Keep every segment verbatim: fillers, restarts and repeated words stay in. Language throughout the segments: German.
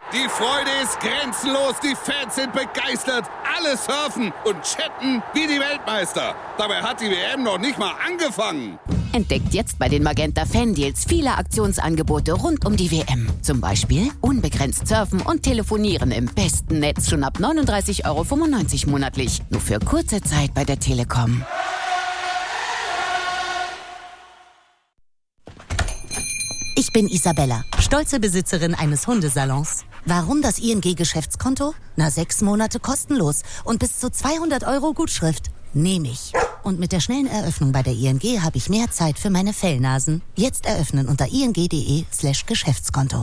Die Freude ist grenzenlos, die Fans sind begeistert, alle surfen und chatten wie die Weltmeister. Dabei hat die W M noch nicht mal angefangen. Entdeckt jetzt bei den Magenta Fan-Deals viele Aktionsangebote rund um die W M. Zum Beispiel unbegrenzt surfen und telefonieren im besten Netz schon ab neununddreißig Euro fünfundneunzig monatlich. Nur für kurze Zeit bei der Telekom. Ich bin Isabella, stolze Besitzerin eines Hundesalons. Warum das I N G-Geschäftskonto? Na, sechs Monate kostenlos und bis zu zweihundert Euro Gutschrift. Nehme ich. Und mit der schnellen Eröffnung bei der I N G habe ich mehr Zeit für meine Fellnasen. Jetzt eröffnen unter ing.de slash Geschäftskonto.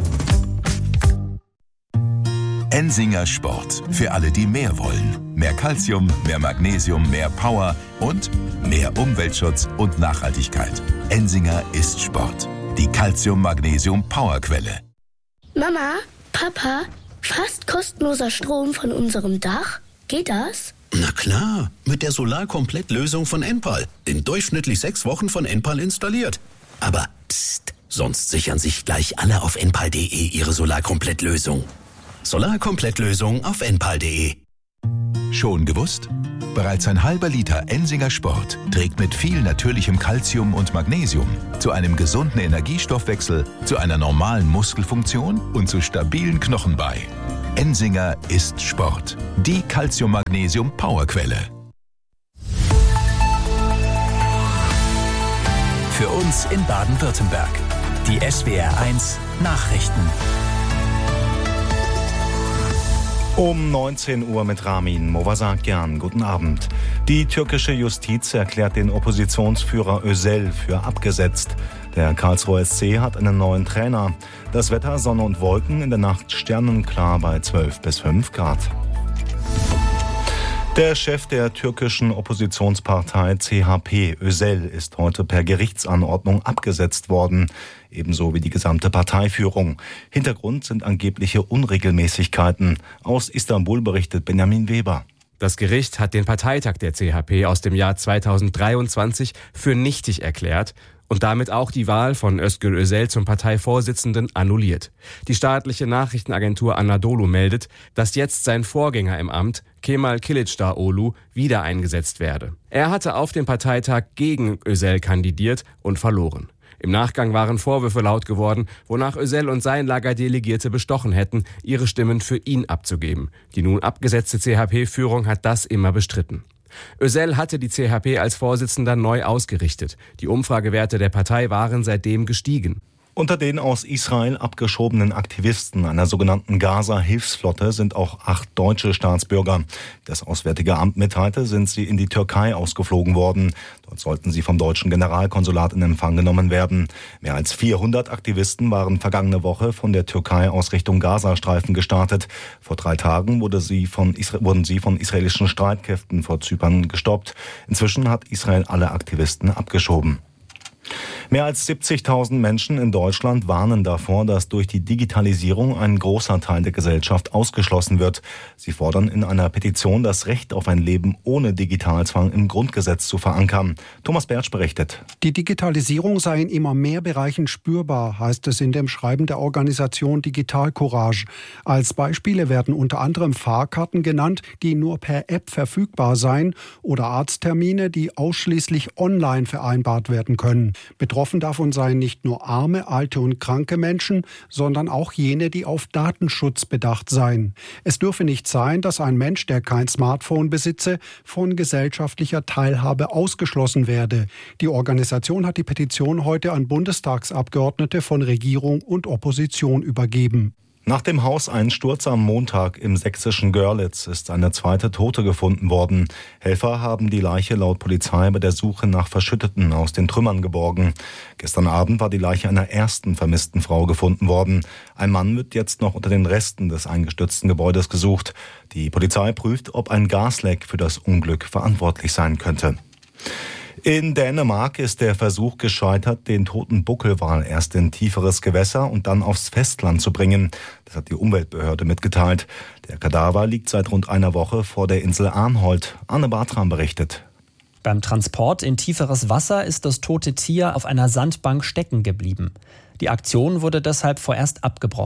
Ensinger Sport. Für alle, die mehr wollen. Mehr Calcium, mehr Magnesium, mehr Power und mehr Umweltschutz und Nachhaltigkeit. Ensinger ist Sport. Die Calcium-Magnesium-Powerquelle. Mama, Papa, fast kostenloser Strom von unserem Dach? Geht das? Na klar, mit der Solarkomplett-Lösung von Enpal. In durchschnittlich sechs Wochen von Enpal installiert. Aber psst, sonst sichern sich gleich alle auf enpal punkt de ihre Solarkomplett-Lösung. Solarkomplett-Lösung auf enpal punkt de. Schon gewusst? Bereits ein halber Liter Ensinger Sport trägt mit viel natürlichem Calcium und Magnesium zu einem gesunden Energiestoffwechsel, zu einer normalen Muskelfunktion und zu stabilen Knochen bei. Ensinger ist Sport. Die Calcium-Magnesium-Powerquelle. Für uns in Baden-Württemberg. Die S W R eins Nachrichten. Um neunzehn Uhr mit Ramin Movasakyan. Guten Abend. Die türkische Justiz erklärt den Oppositionsführer Özel für abgesetzt. Der Karlsruher S C hat einen neuen Trainer. Das Wetter Sonne und Wolken, in der Nacht sternenklar bei zwölf bis fünf Grad. Der Chef der türkischen Oppositionspartei C H P, Özel, ist heute per Gerichtsanordnung abgesetzt worden. Ebenso wie die gesamte Parteiführung. Hintergrund sind angebliche Unregelmäßigkeiten. Aus Istanbul berichtet Benjamin Weber. Das Gericht hat den Parteitag der C H P aus dem Jahr zweitausenddreiundzwanzig für nichtig erklärt und damit auch die Wahl von Özgür Özel zum Parteivorsitzenden annulliert. Die staatliche Nachrichtenagentur Anadolu meldet, dass jetzt sein Vorgänger im Amt, Kemal Kılıçdaroğlu, wieder eingesetzt werde. Er hatte auf dem Parteitag gegen Özel kandidiert und verloren. Im Nachgang waren Vorwürfe laut geworden, wonach Özel und sein Lager Delegierte bestochen hätten, ihre Stimmen für ihn abzugeben. Die nun abgesetzte C H P-Führung hat das immer bestritten. Özel hatte die C H P als Vorsitzender neu ausgerichtet. Die Umfragewerte der Partei waren seitdem gestiegen. Unter den aus Israel abgeschobenen Aktivisten einer sogenannten Gaza-Hilfsflotte sind auch acht deutsche Staatsbürger. Das Auswärtige Amt mitteilte, sind sie in die Türkei ausgeflogen worden. Dort sollten sie vom deutschen Generalkonsulat in Empfang genommen werden. Mehr als vierhundert Aktivisten waren vergangene Woche von der Türkei aus Richtung Gazastreifen gestartet. Vor drei Tagen wurde sie von Isra- wurden sie von israelischen Streitkräften vor Zypern gestoppt. Inzwischen hat Israel alle Aktivisten abgeschoben. Mehr als siebzigtausend Menschen in Deutschland warnen davor, dass durch die Digitalisierung ein großer Teil der Gesellschaft ausgeschlossen wird. Sie fordern in einer Petition, das Recht auf ein Leben ohne Digitalzwang im Grundgesetz zu verankern. Thomas Bertsch berichtet. Die Digitalisierung sei in immer mehr Bereichen spürbar, heißt es in dem Schreiben der Organisation Digital Courage. Als Beispiele werden unter anderem Fahrkarten genannt, die nur per App verfügbar seien, oder Arzttermine, die ausschließlich online vereinbart werden können. Betroffen davon seien nicht nur arme, alte und kranke Menschen, sondern auch jene, die auf Datenschutz bedacht seien. Es dürfe nicht sein, dass ein Mensch, der kein Smartphone besitze, von gesellschaftlicher Teilhabe ausgeschlossen werde. Die Organisation hat die Petition heute an Bundestagsabgeordnete von Regierung und Opposition übergeben. Nach dem Hauseinsturz am Montag im sächsischen Görlitz ist eine zweite Tote gefunden worden. Helfer haben die Leiche laut Polizei bei der Suche nach Verschütteten aus den Trümmern geborgen. Gestern Abend war die Leiche einer ersten vermissten Frau gefunden worden. Ein Mann wird jetzt noch unter den Resten des eingestürzten Gebäudes gesucht. Die Polizei prüft, ob ein Gasleck für das Unglück verantwortlich sein könnte. In Dänemark ist der Versuch gescheitert, den toten Buckelwal erst in tieferes Gewässer und dann aufs Festland zu bringen. Das hat die Umweltbehörde mitgeteilt. Der Kadaver liegt seit rund einer Woche vor der Insel Arnholt. Arne Bartram berichtet. Beim Transport in tieferes Wasser ist das tote Tier auf einer Sandbank stecken geblieben. Die Aktion wurde deshalb vorerst abgebrochen.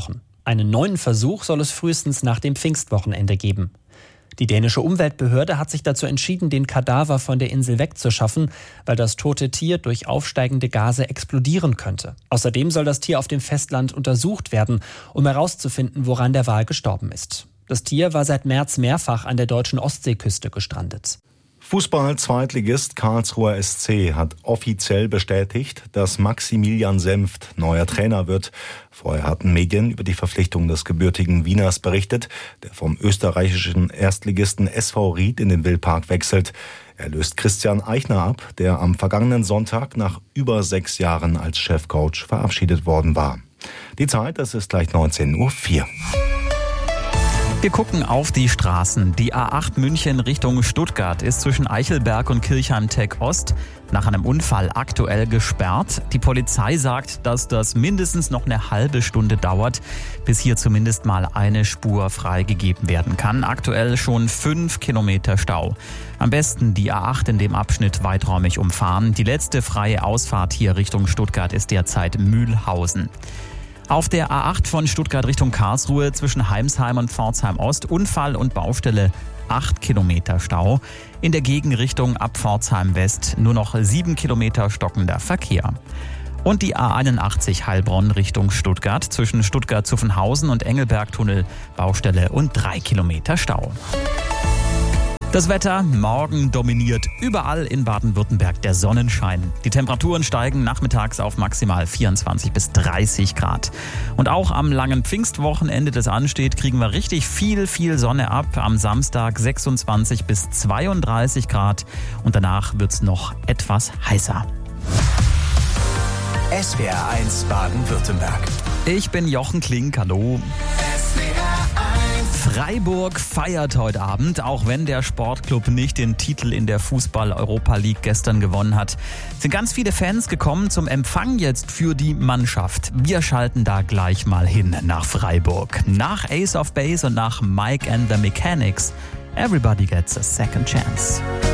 Einen neuen Versuch soll es frühestens nach dem Pfingstwochenende geben. Die dänische Umweltbehörde hat sich dazu entschieden, den Kadaver von der Insel wegzuschaffen, weil das tote Tier durch aufsteigende Gase explodieren könnte. Außerdem soll das Tier auf dem Festland untersucht werden, um herauszufinden, woran der Wal gestorben ist. Das Tier war seit März mehrfach an der deutschen Ostseeküste gestrandet. Fußball-Zweitligist Karlsruher S C hat offiziell bestätigt, dass Maximilian Senft neuer Trainer wird. Vorher hatten Medien über die Verpflichtung des gebürtigen Wieners berichtet, der vom österreichischen Erstligisten S V Ried in den Wildpark wechselt. Er löst Christian Eichner ab, der am vergangenen Sonntag nach über sechs Jahren als Chefcoach verabschiedet worden war. Die Zeit, das ist gleich neunzehn Uhr vier. Wir gucken auf die Straßen. Die A acht München Richtung Stuttgart ist zwischen Eichelberg und Kirchheim-Tech Ost nach einem Unfall aktuell gesperrt. Die Polizei sagt, dass das mindestens noch eine halbe Stunde dauert, bis hier zumindest mal eine Spur freigegeben werden kann. Aktuell schon fünf Kilometer Stau. Am besten die A acht in dem Abschnitt weiträumig umfahren. Die letzte freie Ausfahrt hier Richtung Stuttgart ist derzeit Mühlhausen. Auf der A acht von Stuttgart Richtung Karlsruhe zwischen Heimsheim und Pforzheim Ost Unfall und Baustelle, acht Kilometer Stau. In der Gegenrichtung ab Pforzheim West nur noch sieben Kilometer stockender Verkehr. Und die A einundachtzig Heilbronn Richtung Stuttgart zwischen Stuttgart-Zuffenhausen und Engelbergtunnel, Baustelle und drei Kilometer Stau. Das Wetter, morgen dominiert überall in Baden-Württemberg der Sonnenschein. Die Temperaturen steigen nachmittags auf maximal vierundzwanzig bis dreißig Grad. Und auch am langen Pfingstwochenende, das ansteht, kriegen wir richtig viel, viel Sonne ab. Am Samstag sechsundzwanzig bis zweiunddreißig Grad und danach wird's noch etwas heißer. S W R eins Baden-Württemberg. Ich bin Jochen Klink, hallo. Freiburg feiert heute Abend, auch wenn der Sportclub nicht den Titel in der Fußball-Europa League gestern gewonnen hat. Sind ganz viele Fans gekommen zum Empfang jetzt für die Mannschaft. Wir schalten da gleich mal hin nach Freiburg. Nach Ace of Base und nach Mike and the Mechanics. Everybody gets a second chance.